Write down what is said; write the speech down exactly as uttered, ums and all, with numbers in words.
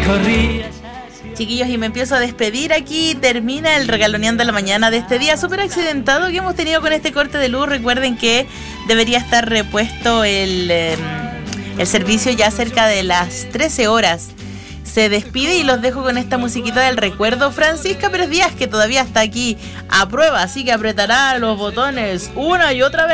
Chiquillos, y me empiezo a despedir aquí. Termina el Regaloneando de la mañana de este día súper accidentado que hemos tenido con este corte de luz. Recuerden que debería estar repuesto el, eh, el servicio ya cerca de las trece horas. Se despide y los dejo con esta musiquita del recuerdo. Francisca Pérez Díaz, que todavía está aquí a prueba, así que apretará los botones una y otra vez.